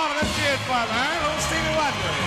Let's cheer for him, huh? Old Stevie Wonder.